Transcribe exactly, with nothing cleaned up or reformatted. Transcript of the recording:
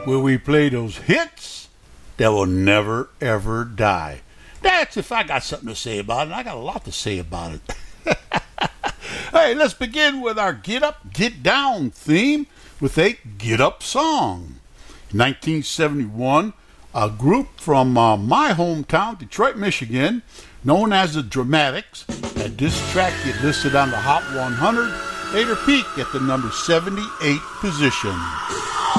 where we play those hits that will never ever die. That's if I got something to say about it. I got a lot to say about it. Hey, let's begin with our Get Up, Get Down theme with a Get Up song. In nineteen seventy-one, a group from uh, my hometown, Detroit, Michigan, known as the Dramatics, had this track get listed on the Hot one hundred, later peaked at the number seventy-eight position.